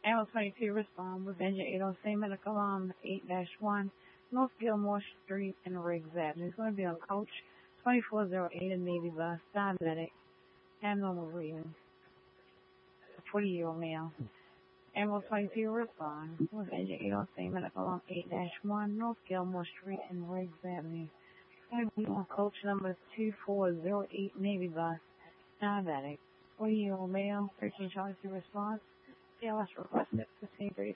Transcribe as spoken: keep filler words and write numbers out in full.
Animal twenty-two respond with engine eight oh State Medical on eight dash one North Gilmore Street and Riggs Avenue. It's going to be on coach twenty-four oh eight in Navy bus, diabetic, abnormal breathing, forty-year-old male. Animal twenty-two respond with engine eight oh State Medical on eight dash one North Gilmore Street and Riggs Avenue. It's going to be on coach number two four oh eight Navy bus, diabetic, forty-year-old male, thirteen Charlie two response. C L S requested fifteen thirty.